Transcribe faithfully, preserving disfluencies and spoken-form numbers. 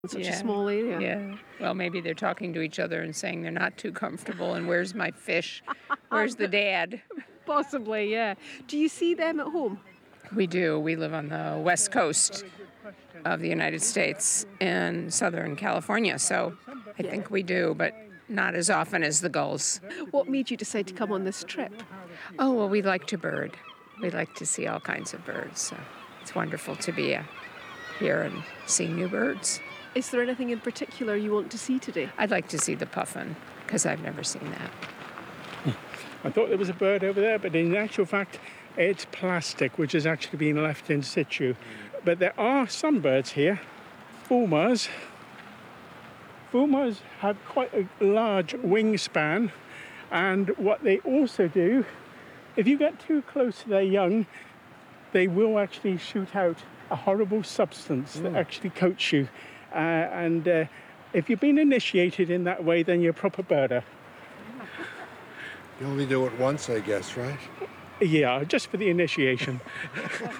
such yeah. a small area. Yeah. Well, maybe they're talking to each other and saying they're not too comfortable and where's my fish? Where's the dad? Possibly, yeah. Do you see them at home? We do. We live on the west coast of the United States in Southern California, so I think we do, but not as often as the gulls. What made you decide to come on this trip? Oh, well, we like to bird. We like to see all kinds of birds, so it's wonderful to be uh, here and see new birds. Is there anything in particular you want to see today? I'd like to see the puffin, because I've never seen that. I thought there was a bird over there, but in actual fact, it's plastic, which has actually been left in situ. But there are some birds here. Fulmars. Fulmars have quite a large wingspan, and what they also do, if you get too close to their young, they will actually shoot out a horrible substance mm. that actually coats you. Uh, and uh, if you've been initiated in that way, then you're a proper birder. You only do it once, I guess, right? Yeah, just for the initiation.